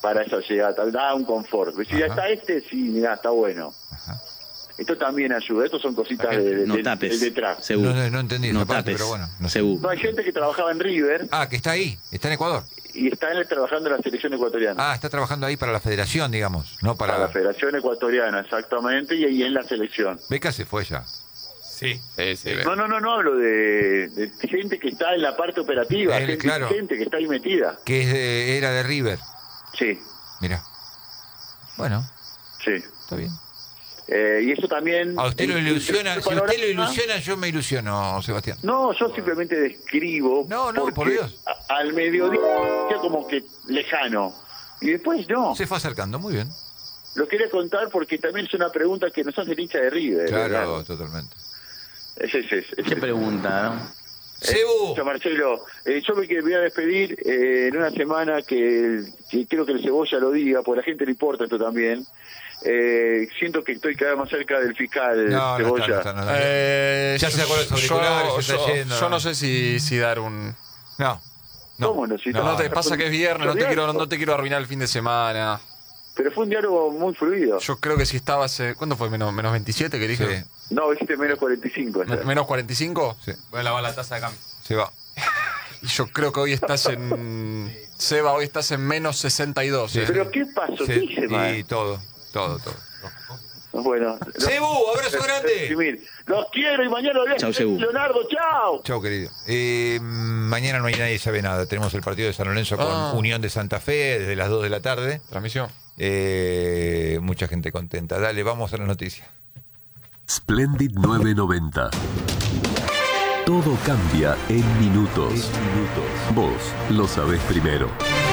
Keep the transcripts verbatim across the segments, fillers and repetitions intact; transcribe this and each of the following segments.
para esa llegada, da un confort. Si ya está este, sí, mira, está bueno. Ajá. Esto también ayuda, estos son cositas de, de, no de, tapes, de detrás. No, no, no entendí no esa parte, tapes, pero bueno. No, sé. No, hay gente que trabajaba en River. Ah, que está ahí, está en Ecuador. Y está trabajando en la selección ecuatoriana. Ah, está trabajando ahí para la federación, digamos, no para... Para la federación ecuatoriana, exactamente, y ahí en la selección. Beca se fue ya. Sí, sí, sí. No, no, no, no hablo de, de gente que está en la parte operativa, Él, gente, claro, gente que está ahí metida. Que es de, era de River. Sí. Mirá. Bueno. Sí. Está bien. Eh, y eso también... A usted lo ilusiona, si panorama, usted lo ilusiona, yo me ilusiono, Sebastián. No, yo simplemente describo... No, no, por Dios. A, al mediodía como que lejano. Y después no. Se fue acercando, muy bien. Lo quería contar porque también es una pregunta que nos hace el hincha de River. Claro, ¿verdad? totalmente. Es ese, es ese. ¿Qué pregunta, no? Cebu. Eh, Marcelo, eh, yo me voy a despedir eh, en una semana que, que creo que el Cebolla lo diga, porque a la gente le importa esto también. Eh, siento que estoy cada vez más cerca del fiscal No, Cebolla. no está, no está, no está. Eh, Ya se sacó los auriculares, yo, se está yo- yendo. yo no sé si, si dar un... No. No. ¿Cómo no? Si No, No, te está- pasa que es viernes, no te Diálogo. quiero, no te quiero arruinar el fin de semana. Pero fue un diálogo muy fluido. Yo creo que si estabas... Eh, ¿Cuándo fue? ¿Menos, menos veintisiete que dije? Sí. No, dijiste menos cuarenta y cinco. Me- ¿Menos cuarenta y cinco? Sí. Voy a lavar la taza de cambio. Se va. Y yo creo que hoy estás en... Seba, hoy estás en menos sesenta y dos. Sí. eh. ¿Pero qué pasó? ¿Qué hice mal? Y todo, todo, todo. Bueno. Cebu, abrazo grande. Los quiero y mañana lo voy a Chau, hacer, Cebu. Leonardo, chao. Chau, querido. Eh, mañana no hay nadie sabe nada. Tenemos el partido de San Lorenzo con Ah. Unión de Santa Fe desde las dos de la tarde. Transmisión. Eh, mucha gente contenta. Dale, vamos a las noticias. Splendid novecientos noventa. Todo cambia en minutos. Vos lo sabés primero.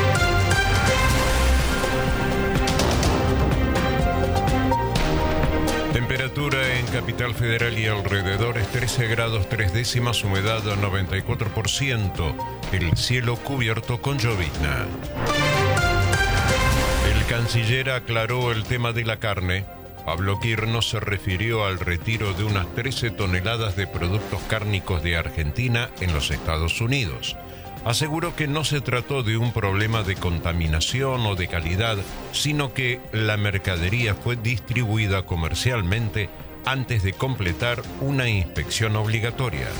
Temperatura en Capital Federal y alrededores trece grados tres décimas, humedad noventa y cuatro por ciento, el cielo cubierto con llovizna. El canciller aclaró el tema de la carne. Pablo Quirno se refirió al retiro de unas trece toneladas de productos cárnicos de Argentina en los Estados Unidos. Aseguró que no se trató de un problema de contaminación o de calidad, sino que la mercadería fue distribuida comercialmente antes de completar una inspección obligatoria.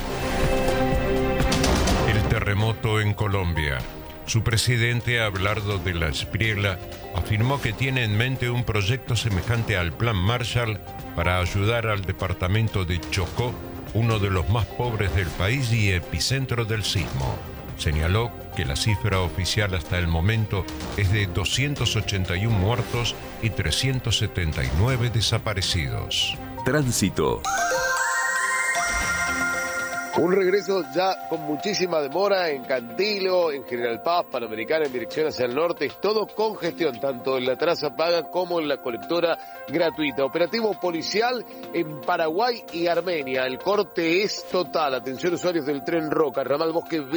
El terremoto en Colombia. Su presidente, Abelardo de la Espriella, afirmó que tiene en mente un proyecto semejante al Plan Marshall para ayudar al departamento de Chocó, uno de los más pobres del país y epicentro del sismo. Señaló que la cifra oficial hasta el momento es de doscientos ochenta y uno muertos y trescientos setenta y nueve desaparecidos. Tránsito. Un regreso ya con muchísima demora en Cantilo, en General Paz, Panamericana, en dirección hacia el norte. Es todo congestión, tanto en la traza paga como en la colectora gratuita. Operativo policial en Paraguay y Armenia. El corte es total. Atención usuarios del tren Roca, ramal Bosque